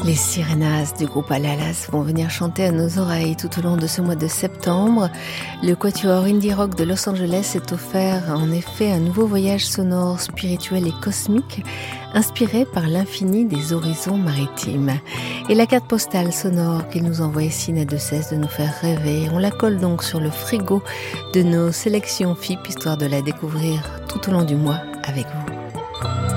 Les Sirenas du groupe Alalas vont venir chanter à nos oreilles tout au long de ce mois de septembre. Le quatuor indie rock de Los Angeles s'est offert en effet un nouveau voyage sonore, spirituel et cosmique, inspiré par l'infini des horizons maritimes. Et la carte postale sonore qu'il nous envoie ici n'a de cesse de nous faire rêver. On la colle donc sur le frigo de nos sélections FIP, histoire de la découvrir tout au long du mois avec vous.